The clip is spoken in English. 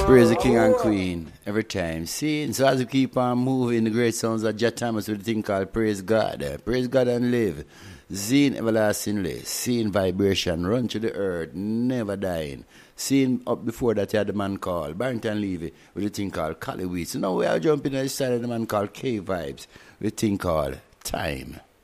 Praise the King and Queen every time. See, so as we keep on moving, the great sounds of Jah Thomas with the thing called Praise God. Praise God and live. Seeing everlastingly. Seeing vibration run to the earth, never dying. Seeing up before that, you had the man called Barrington Levy with the thing called Cali Weed. So now we are jumping on the side of the man called K Vibes with the thing called Time.